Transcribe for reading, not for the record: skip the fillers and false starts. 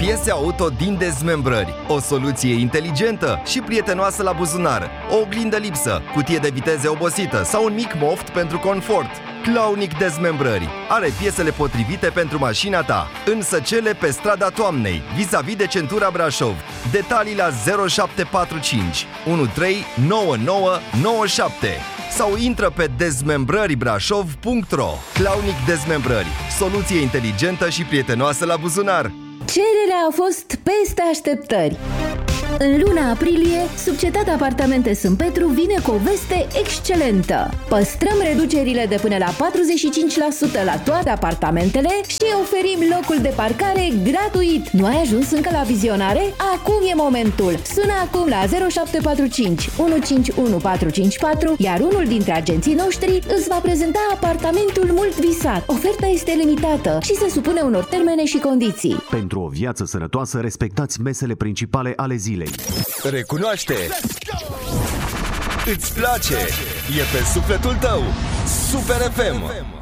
Piese auto din dezmembrări, o soluție inteligentă și prietenoasă la buzunar, o oglindă lipsă, cutie de viteze obosită sau un mic moft pentru confort. Claunic Dezmembrări are piesele potrivite pentru mașina ta, însă cele pe strada Toamnei, vis-a-vis de centura Brașov. Detalii la 0745 139997 sau intră pe dezmembrăribrașov.ro. Claunic Dezmembrări, soluție inteligentă și prietenoasă la buzunar. Cererea a fost peste așteptări. În luna aprilie, Subcetat Apartamente Sânt Petru vine cu o veste excelentă. Păstrăm reducerile de până la 45% la toate apartamentele și oferim locul de parcare gratuit. Nu ai ajuns încă la vizionare? Acum e momentul! Sună acum la 0745 151 454, iar unul dintre agenții noștri îți va prezenta apartamentul mult visat. Oferta este limitată și se supune unor termene și condiții. Pentru o viață sănătoasă, respectați mesele principale ale zilei. Recunoaște! Îți place! E pe sufletul tău! Super FM!